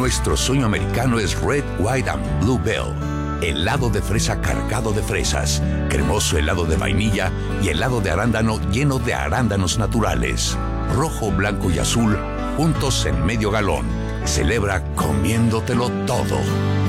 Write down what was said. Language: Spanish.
nuestro sueño americano es Red, White and Blue Bell. Helado de fresa cargado de fresas, cremoso helado de vainilla y helado de arándano lleno de arándanos naturales. Rojo, blanco y azul, juntos en medio galón. Celebra comiéndotelo todo.